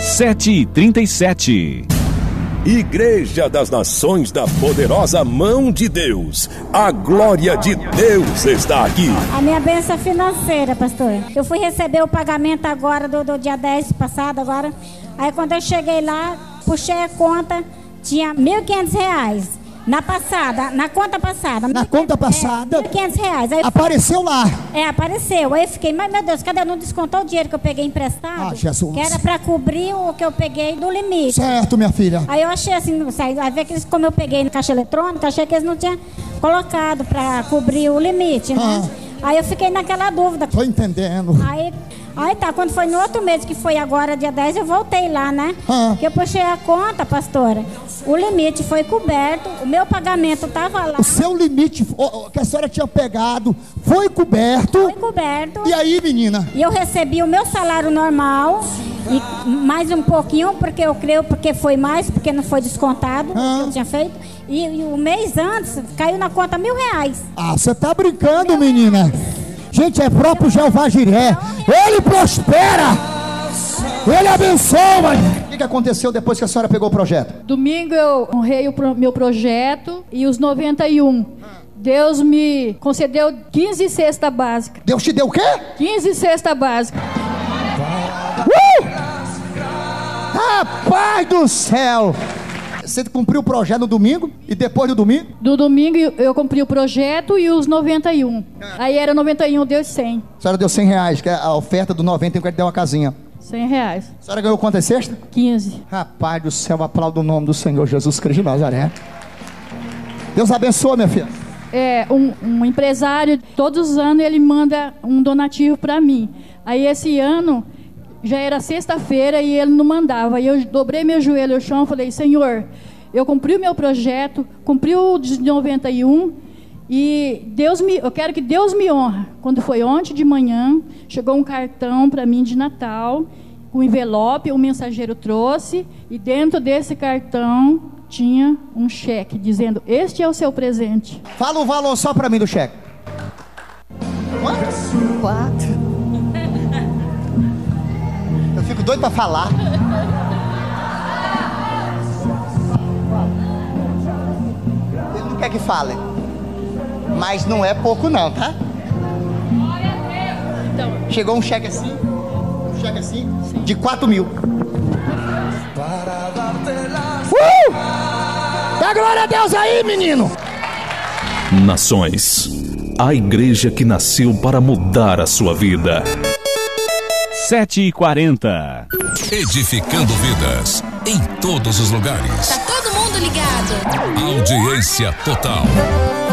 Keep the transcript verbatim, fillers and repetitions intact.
sete e trinta e sete. Igreja das Nações da Poderosa Mão de Deus. A glória de Deus está aqui. A minha bênção financeira, pastor. Eu fui receber o pagamento agora do, do dia dez passado agora. Aí quando eu cheguei lá, puxei a conta, tinha mil e quinhentos reais. Na passada, na conta passada. Na conta passada? É, mil e quinhentos reais. Aí apareceu lá. É, apareceu. Aí eu fiquei, mas meu Deus, cadê? Não descontou o dinheiro que eu peguei emprestado? Ah, Jesus. Que era pra cobrir o que eu peguei do limite. Certo, minha filha. Aí eu achei assim, aí ver que eles, como eu peguei no caixa eletrônico, achei que eles não tinham colocado pra cobrir o limite, né? Ah. Aí eu fiquei naquela dúvida. Tô entendendo. Aí... Aí tá, quando foi no outro mês, que foi agora, dia dez, eu voltei lá, né? Ah. Que eu puxei a conta, pastora. O limite foi coberto, o meu pagamento tava lá. O seu limite que a senhora tinha pegado foi coberto. Foi coberto. E aí, menina? E eu recebi o meu salário normal, e mais um pouquinho, porque eu creio, porque foi mais, porque não foi descontado, ah. o que eu tinha feito. E, e o mês antes, caiu na conta mil reais. Ah, você tá brincando, mil menina? Reais. Gente, é próprio Jeová Jiré. Ele prospera. Ele abençoa. O que aconteceu depois que a senhora pegou o projeto? Domingo eu honrei o pro, meu projeto e os noventa e um. Deus me concedeu quinze cesta básica. Deus te deu o quê? quinze cesta básica. Uh! Rapaz do céu! Você cumpriu o projeto no domingo e depois do domingo? Do domingo eu cumpri o projeto e os noventa e um. Aí era noventa e um, deu cem. A senhora deu cem reais, que é a oferta do noventa e um que deu uma casinha. cem reais. A senhora ganhou quantas cestas? quinze. Rapaz do céu, aplaudo o nome do Senhor Jesus Cristo de Nazaré. Deus abençoe, minha filha. É, um, um empresário, todos os anos ele manda um donativo para mim. Aí esse ano... Já era sexta-feira e ele não mandava. Aí eu dobrei meu joelho no chão e falei, Senhor, eu cumpri o meu projeto, cumpri o de noventa e um e Deus me, eu quero que Deus me honre. Quando foi ontem de manhã, chegou um cartão para mim de Natal, com um envelope, o mensageiro trouxe e dentro desse cartão tinha um cheque dizendo, este é o seu presente. Fala o valor só para mim do cheque. Quanto? Quatro. Eu fico doido pra falar. Ele não quer que fale. Mas não é pouco não, tá? Chegou um cheque assim. Um cheque assim. Sim. De quatro mil. Uh! Dá glória a Deus aí, menino. Nações. A igreja que nasceu para mudar a sua vida. sete e quarenta. Edificando vidas em todos os lugares. Tá todo mundo ligado. Audiência total.